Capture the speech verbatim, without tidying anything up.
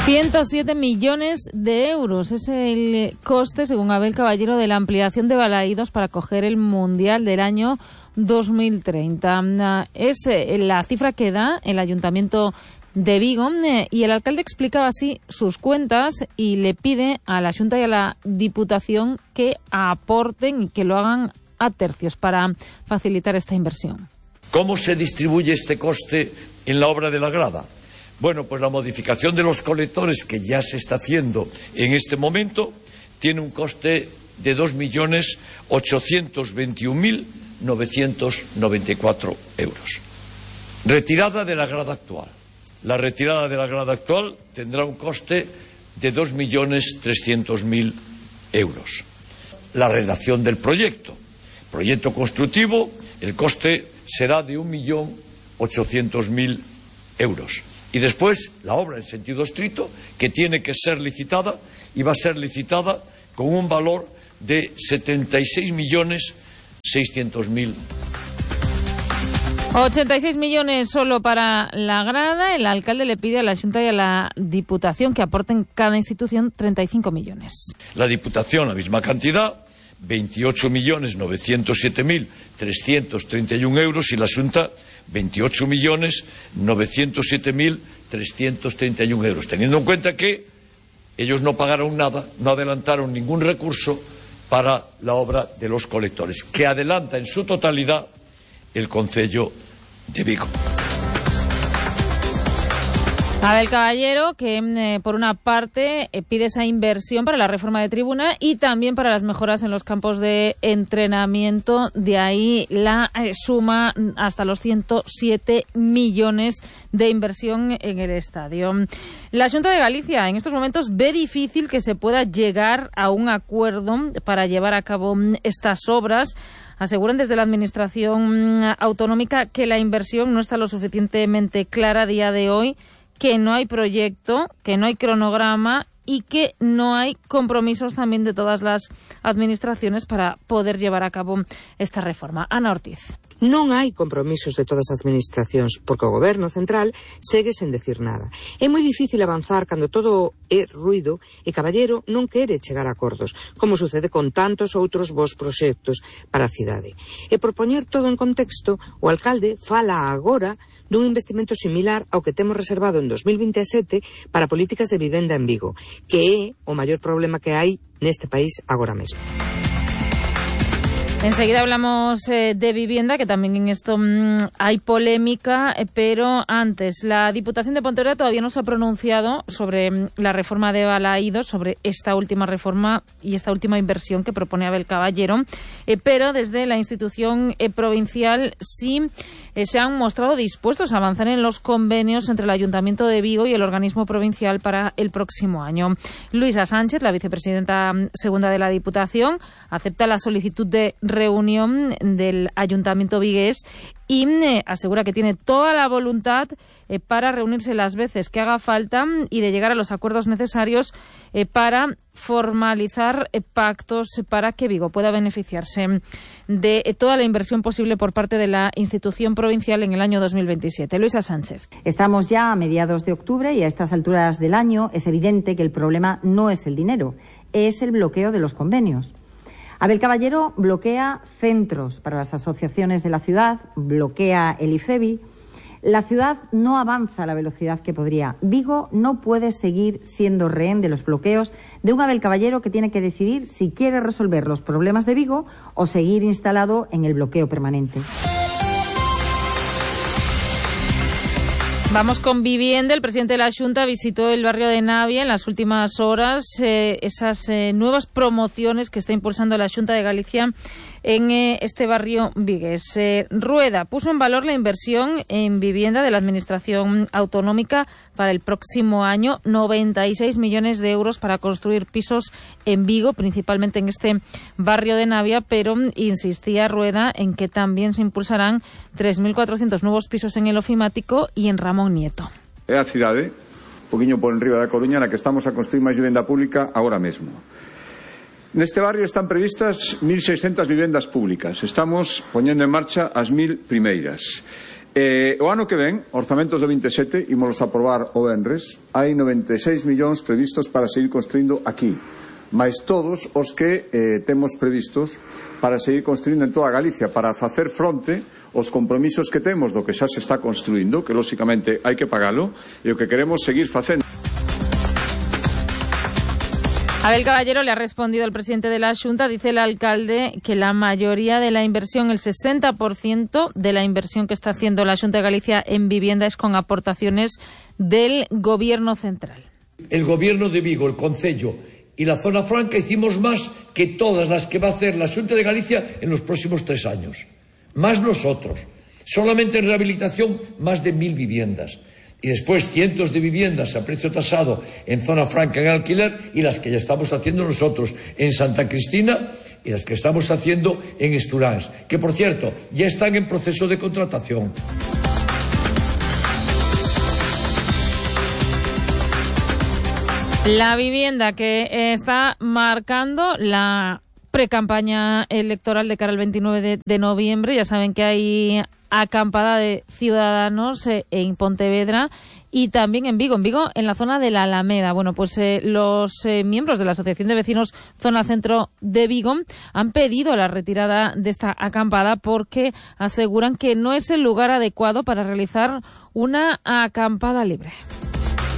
ciento siete millones de euros es el coste, según Abel Caballero, de la ampliación de Balaídos para acoger el Mundial del año dos mil treinta. Es la cifra que da el Ayuntamiento de Vigo, y el alcalde explicaba así sus cuentas y le pide a la Xunta y a la Diputación que aporten y que lo hagan a tercios para facilitar esta inversión. ¿Cómo se distribuye este coste en la obra de la grada? Bueno, pues la modificación de los colectores, que ya se está haciendo en este momento, tiene un coste de dos millones ochocientos veintiún mil novecientos noventa y cuatro euros. Retirada de la grada actual. La retirada de la grada actual tendrá un coste de dos millones trescientos mil euros. La redacción del proyecto. Proyecto constructivo, el coste será de un millón ochocientos mil euros. Y después la obra en sentido estricto, que tiene que ser licitada, y va a ser licitada con un valor de setenta y seis millones seiscientos mil. ochenta y seis millones solo para la grada. El alcalde le pide a la Xunta y a la Diputación que aporten cada institución treinta y cinco millones. La Diputación la misma cantidad, veintiocho millones novecientos siete mil trescientos treinta y un euros, y la Xunta veintiocho millones novecientos siete mil trescientos treinta y un euros, teniendo en cuenta que ellos no pagaron nada, no adelantaron ningún recurso para la obra de los colectores, que adelanta en su totalidad el Concello de Vigo. Abel Caballero, que eh, por una parte eh, pide esa inversión para la reforma de tribuna y también para las mejoras en los campos de entrenamiento. De ahí la eh, suma hasta los ciento siete millones de inversión en el estadio. La Xunta de Galicia en estos momentos ve difícil que se pueda llegar a un acuerdo para llevar a cabo estas obras. Aseguran desde la Administración autonómica que la inversión no está lo suficientemente clara a día de hoy, que no hay proyecto, que no hay cronograma y que no hay compromisos también de todas las administraciones para poder llevar a cabo esta reforma. Ana Ortiz. Non hai compromisos de todas as administracións, porque o goberno central segue sen decir nada. É moi difícil avanzar cando todo é ruido e Caballero non quere chegar a acordos, como sucede con tantos outros bons proxectos para a cidade. E por poñer todo en contexto, o alcalde fala agora dun investimento similar ao que temos reservado en dos mil veintesete para políticas de vivenda en Vigo, que é o maior problema que hai neste país agora mesmo. Enseguida hablamos eh, de vivienda, que también en esto mmm, hay polémica, eh, pero antes, la Diputación de Pontevedra todavía no se ha pronunciado sobre mmm, la reforma de Balaídos, sobre esta última reforma y esta última inversión que propone Abel Caballero, eh, pero desde la institución eh, provincial sí eh, se han mostrado dispuestos a avanzar en los convenios entre el Ayuntamiento de Vigo y el organismo provincial para el próximo año. Luisa Sánchez, la vicepresidenta segunda de la Diputación, acepta la solicitud de reunión del Ayuntamiento vigués y eh, asegura que tiene toda la voluntad eh, para reunirse las veces que haga falta y de llegar a los acuerdos necesarios eh, para formalizar eh, pactos para que Vigo pueda beneficiarse de eh, toda la inversión posible por parte de la institución provincial en el año dos mil veintisiete. Luisa Sánchez. Estamos ya a mediados de octubre y a estas alturas del año es evidente que el problema no es el dinero, es el bloqueo de los convenios. Abel Caballero bloquea centros para las asociaciones de la ciudad, bloquea el IFEBI. La ciudad no avanza a la velocidad que podría. Vigo no puede seguir siendo rehén de los bloqueos de un Abel Caballero que tiene que decidir si quiere resolver los problemas de Vigo o seguir instalado en el bloqueo permanente. Vamos con vivienda. El presidente de la Xunta visitó el barrio de Navia en las últimas horas. Eh, esas eh, nuevas promociones que está impulsando la Xunta de Galicia en eh, este barrio vigués. Eh, Rueda puso en valor la inversión en vivienda de la Administración autonómica para el próximo año, noventa y seis millones de euros para construir pisos en Vigo, principalmente en este barrio de Navia, pero insistía Rueda en que también se impulsarán tres mil cuatrocientos nuevos pisos en el ofimático y en Ramón Nieto. É a cidade, un poquinho por enriba da Coruña, na que estamos a construir máis vivenda pública agora mesmo. Neste barrio están previstas mil seiscentas vivendas públicas. Estamos poñendo en marcha as mil primeiras. Eh, o ano que ven, orzamentos do veintisiete, ímolos aprobar o venres, hai noventa e seis millóns previstos para seguir construindo aquí, máis todos os que eh, temos previstos para seguir construindo en toda Galicia, para facer fronte os compromisos que temos do que xa se está construindo, que lóxicamente hai que pagalo, e o que queremos seguir facendo. Abel Caballero le ha respondido al presidente de la Xunta. Dice el alcalde que la mayoría de la inversión, el sesenta por ciento de la inversión que está haciendo la Xunta de Galicia en vivienda es con aportaciones del Gobierno central. El Gobierno de Vigo, el Concello y la Zona Franca hicimos más que todas las que va a hacer la Xunta de Galicia en los próximos tres años. Más nosotros. Solamente en rehabilitación, más de mil viviendas. Y después cientos de viviendas a precio tasado en Zona Franca en alquiler, y las que ya estamos haciendo nosotros en Santa Cristina y las que estamos haciendo en Esturans, que por cierto ya están en proceso de contratación. La vivienda que está marcando la precampaña electoral de cara al veintinueve de, de noviembre. Ya saben que hay acampada de Ciudadanos eh, en Pontevedra y también en Vigo, en Vigo, en la zona de la Alameda. Bueno, pues eh, los eh, miembros de la Asociación de Vecinos Zona Centro de Vigo han pedido la retirada de esta acampada porque aseguran que no es el lugar adecuado para realizar una acampada libre.